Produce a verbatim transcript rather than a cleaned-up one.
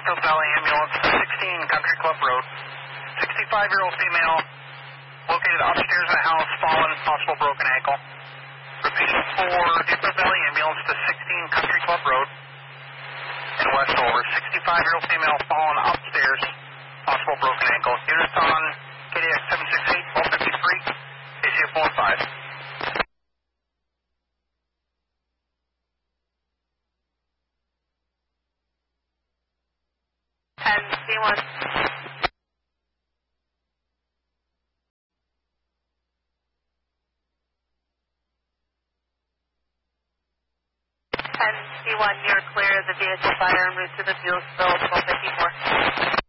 Deerfield Valley Ambulance, sixteen Country Club Road. sixty-five-year-old female located upstairs in the house, fallen, possible broken ankle. Repeating for Deerfield Valley Ambulance to sixteen Country Club Road in Westover. sixty-five-year-old female fallen upstairs, possible broken ankle. Units on K D X seven six eight, twelve fifty-three, A C F one five. ten C one. ten C one, you're clear of the vehicle fire en route to the fuel spill, twelve fifty-four.